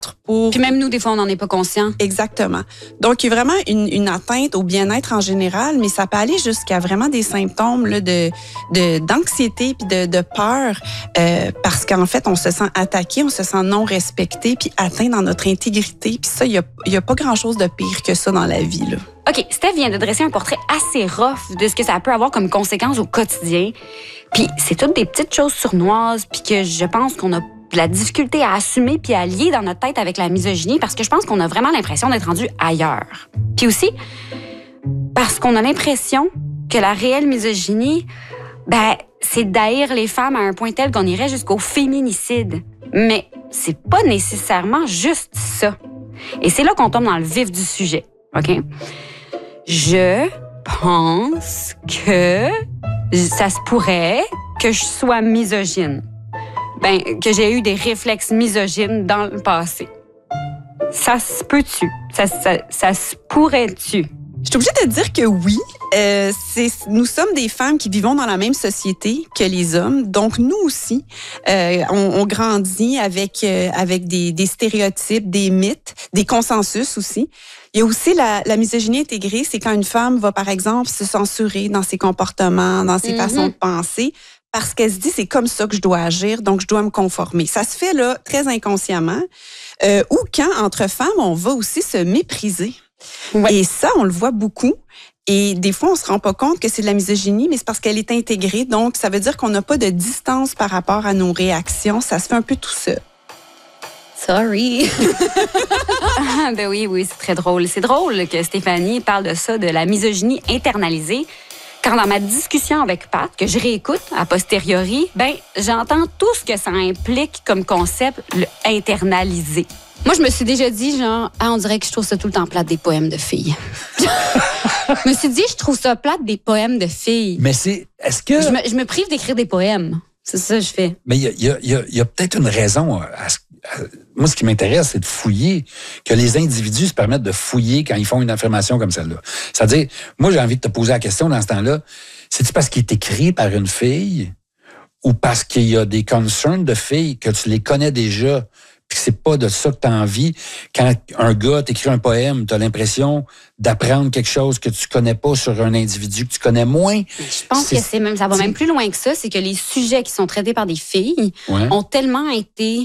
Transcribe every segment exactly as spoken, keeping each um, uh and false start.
pour... Puis même nous, des fois, on n'en est pas conscient. Exactement. Donc, il y a vraiment une, une atteinte au bien-être en général, mais ça peut aller jusqu'à vraiment des symptômes là, de, de, d'anxiété puis de, de peur euh, parce qu'en fait, on se sent attaqué, on se sent non respecté puis atteint dans notre intégrité. Puis ça, il y a, il y a pas grand-chose de pire que ça dans la vie, là. OK, Steph vient de dresser un portrait assez rough de ce que ça peut avoir comme conséquence au quotidien. Puis c'est toutes des petites choses sournoises, puis que je pense qu'on a de la difficulté à assumer puis à lier dans notre tête avec la misogynie parce que je pense qu'on a vraiment l'impression d'être rendu ailleurs. Puis aussi, parce qu'on a l'impression que la réelle misogynie, ben, c'est d'haïr les femmes à un point tel qu'on irait jusqu'au féminicide. Mais c'est pas nécessairement juste ça. Et c'est là qu'on tombe dans le vif du sujet, OK? Je pense que ça se pourrait que je sois misogyne. Ben, que j'ai eu des réflexes misogynes dans le passé. Ça se peut-tu? Ça, ça, ça se pourrait-tu? Je suis obligée de te dire que oui. Euh, c'est, nous sommes des femmes qui vivons dans la même société que les hommes. Donc, nous aussi, euh, on, on grandit avec, euh, avec des, des stéréotypes, des mythes, des consensus aussi. Il y a aussi la, la misogynie intégrée. C'est quand une femme va, par exemple, se censurer dans ses comportements, dans ses mm-hmm. façons de penser, parce qu'elle se dit, c'est comme ça que je dois agir, donc je dois me conformer. Ça se fait là très inconsciemment. Euh, ou quand, entre femmes, on va aussi se mépriser. Ouais. Et ça, on le voit beaucoup. Et des fois, on se rend pas compte que c'est de la misogynie, mais c'est parce qu'elle est intégrée. Donc, ça veut dire qu'on n'a pas de distance par rapport à nos réactions. Ça se fait un peu tout seul. Sorry. Ben oui, oui, c'est très drôle. C'est drôle que Stéphanie parle de ça, de la misogynie internalisée. Quand dans ma discussion avec Pat, que je réécoute a posteriori, ben j'entends tout ce que ça implique comme concept, le internaliser. Moi, je me suis déjà dit, genre, ah, on dirait que je trouve ça tout le temps plate des poèmes de filles. Je me suis dit, je trouve ça plate des poèmes de filles. Mais c'est, est-ce que... Je me, je me prive d'écrire des poèmes. C'est ça que je fais. Mais il y a, y a, y a, y a peut-être une raison à ce moi, ce qui m'intéresse, c'est de fouiller, que les individus se permettent de fouiller quand ils font une affirmation comme celle-là. C'est-à-dire, moi, j'ai envie de te poser la question dans ce temps-là, c'est-tu parce qu'il est écrit par une fille ou parce qu'il y a des concerns de filles que tu les connais déjà puis que c'est pas de ça que tu as envie? Quand un gars t'écrit un poème, tu as l'impression d'apprendre quelque chose que tu connais pas sur un individu que tu connais moins. Je pense c'est, que c'est même, ça va même plus loin que ça, c'est que les sujets qui sont traités par des filles ouais. ont tellement été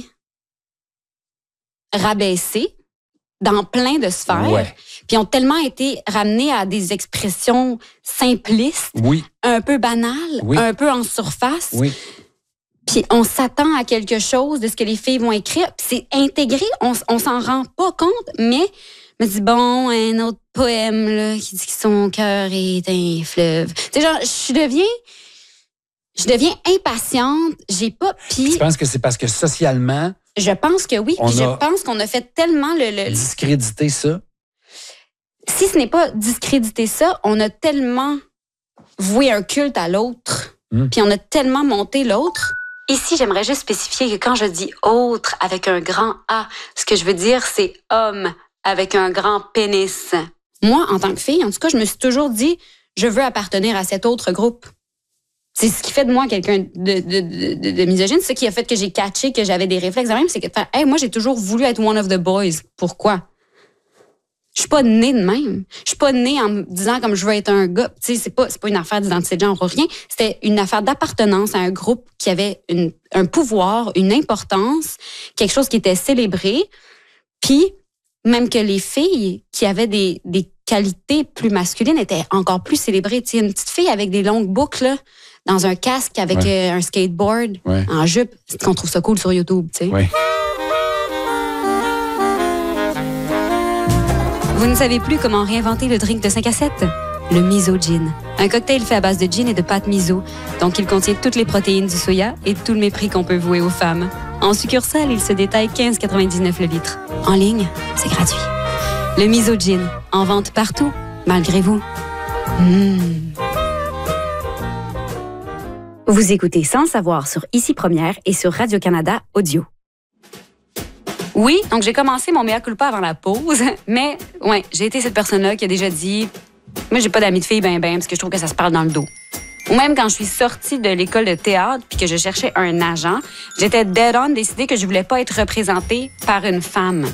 rabaissés dans plein de sphères, ouais. puis ont tellement été ramenés à des expressions simplistes, oui. un peu banales, oui. un peu en surface. Oui. Puis on s'attend à quelque chose de ce que les filles vont écrire, puis c'est intégré, on, on s'en rend pas compte, mais je me dis, bon, un autre poème là, qui dit que son cœur est un fleuve. Tu sais, genre, je deviens... Je deviens impatiente, j'ai pas... Puis tu penses que c'est parce que socialement... Je pense que oui, puis je pense qu'on a fait tellement le... le discréditer ça? Si ce n'est pas discréditer ça, on a tellement voué un culte à l'autre, mmh. puis on a tellement monté l'autre. Ici, j'aimerais juste spécifier que quand je dis « autre » avec un grand A, ce que je veux dire, c'est « homme » avec un grand pénis. Moi, en tant que fille, en tout cas, je me suis toujours dit « je veux appartenir à cet autre groupe ». C'est ce qui fait de moi quelqu'un de, de, de, de misogyne. C'est ce qui a fait que j'ai catché que j'avais des réflexes de même. C'est que, hey, moi, j'ai toujours voulu être one of the boys. Pourquoi? Je suis pas née de même. Je suis pas née en me disant comme je veux être un gars. Tu sais, c'est pas, c'est pas une affaire d'identité de genre ou rien. C'était une affaire d'appartenance à un groupe qui avait une, un pouvoir, une importance, quelque chose qui était célébré. Puis, même que les filles qui avaient des, des qualités plus masculines étaient encore plus célébrées. Tu sais, une petite fille avec des longues boucles, là, dans un casque avec ouais. un skateboard, ouais. en jupe, c'est qu'on trouve ça cool sur YouTube, tu sais. Ouais. Vous ne savez plus comment réinventer le drink de cinq à sept? Le Miso Gin. Un cocktail fait à base de gin et de pâte miso. Donc, il contient toutes les protéines du soya et tout le mépris qu'on peut vouer aux femmes. En succursale, il se détaille quinze quatre-vingt-dix-neuf le litre. En ligne, c'est gratuit. Le Miso Gin. En vente partout, malgré vous. Mmh. Vous écoutez Sans savoir sur Ici Première et sur Radio-Canada Audio. Oui, donc j'ai commencé mon mea culpa avant la pause, mais ouais, j'ai été cette personne-là qui a déjà dit « Moi, j'ai pas d'amis de filles ben ben parce que je trouve que ça se parle dans le dos. » Ou même quand je suis sortie de l'école de théâtre puis que je cherchais un agent, j'étais dead on décidée que je voulais pas être représentée par une femme.